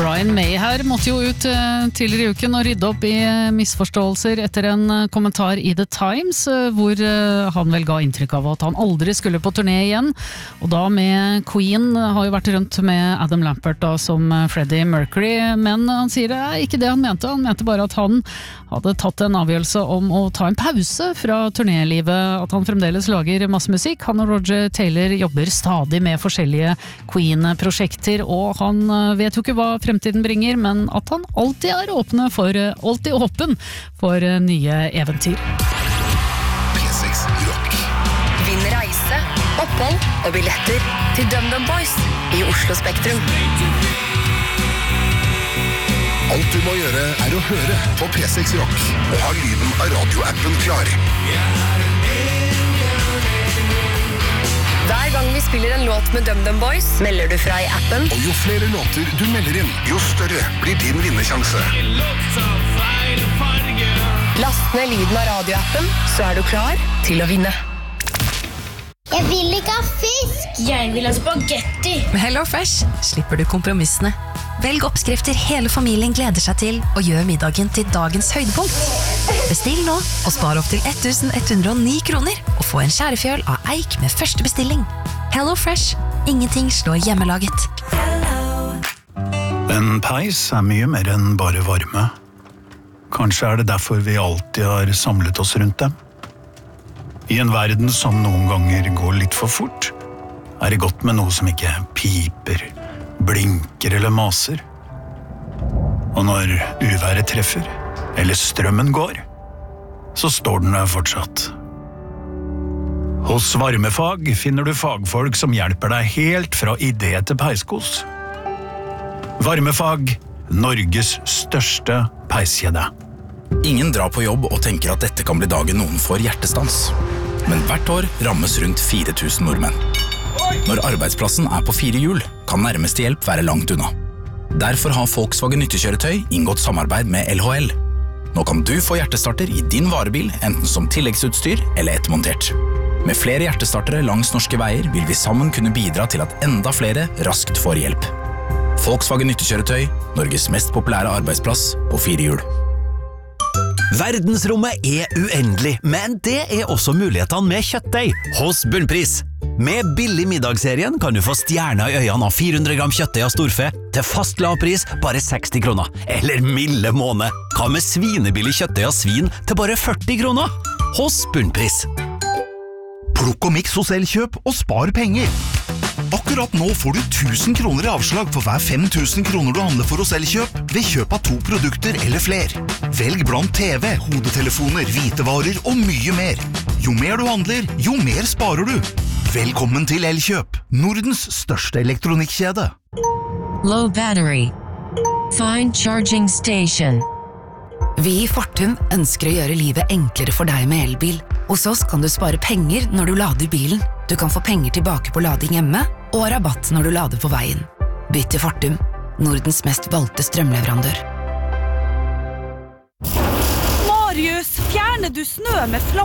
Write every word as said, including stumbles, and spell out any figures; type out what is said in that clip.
Brian May her måtte jo ut eh, tidligere i uken og rydde opp i eh, misforståelser etter en eh, kommentar i The Times, eh, hvor eh, han vel ga inntrykk av at han aldri skulle på turné igjen, og da med Queen, eh, har jo vært rundt med Adam Lambert da, som eh, Freddie Mercury, men han sier det er ikke det han mente, han mente bare at han hadde tatt en avgjørelse om å ta en pause fra turnélivet, at han fremdeles lager masse musikk. Han og Roger Taylor jobber stadig med forskjellige Queen-prosjekter, og han eh, vet jo ikke hva fremtiden bringer, men at han alltid er åpne for, alltid åpen for nye eventyr. P seks Rock. Vinn reise, opphold og billetter til DumDum Boys i Oslo Spektrum. Alt du må gjøre er å høre på P seks Rock og ha lyden av radioappen klar. Hver gang vi spiller en låt med DumDum Boys, melder du fra i appen. Og jo flere låter du melder inn, jo større blir din vinnersjanse. Last ned lyden av radioappen, så er du klar til å vinne. Jeg vil ikke ha fisk! Jeg vil ha spagetti! Med Hello Fresh slipper du kompromissene. Velg oppskrifter hele familien gleder seg til, og gjør middagen til dagens høydepunkt. Bestill nå, og spar opp til eleven hundre og ni kroner, og få en skjærefjøl av eik med første bestilling. Hello Fresh. Ingenting slår hjemmelaget. En peis er mye mer enn bare varme. Kanskje er det derfor vi alltid har samlet oss rundt dem. I en verden som noen ganger går litt for fort, er det godt med noe som ikke piper, blinker eller maser. Og når uværet treffer, eller strømmen går, så står den der fortsatt. Hos Varmefag finner du fagfolk som hjelper deg helt fra idé til peiskos. Varmefag, Norges største peiskjede. Ingen drar på jobb og tenker at dette kan bli dagen noen får hjertestans. Men hvert år rammes rundt fire tusen nordmenn. Når arbeidsplassen er på fire hjul, kan nærmeste hjelp være langt unna. Derfor har Volkswagen nyttekjøretøy inngått samarbeid med L H L. Nå kan du få hjertestarter i din varebil, enten som tilleggsutstyr eller ettermontert. Med flere hjertestartere langs norske veier vil vi sammen kunne bidra til at enda flere raskt får hjelp. Volkswagen nyttekjøretøy, Norges mest populære arbeidsplass på fire hjul. Verdensrommet er uendelig, men det er også mulighetene med kjøttdeig hos Bunnpris. Med billig middagsserien kan du få stjerner i øynene av fire hundre gram kjøttdeig av storfe til fast lavpris bare seksti kroner. Eller milde måne, hva med svinebillig kjøttdeig av svin til bare førti kroner? Hos Bunnpris. Plukk og miks hos Elkjøp og spar penger. Akkurat nå får du tusen kroner i avslag for hver fem tusen kroner du handler for hos Elkjøp ved kjøp av to produkter eller fler. Velg blant T V, hodetelefoner, hvitevarer og mye mer. Jo mer du handler, jo mer sparer du. Velkommen til Elkjøp, Nordens største elektronikkjede. Low battery. Find charging station. Vi i Fortum ønsker å gjøre livet enklere for deg med elbil. Hos oss kan du spare penger når du lader bilen. Du kan få penger tilbake på lading hjemme, og rabatt når du lader på veien. Bytt til Fortum, Nordens mest valgte strømleverandør. Marius, fjerner du snø med flamme?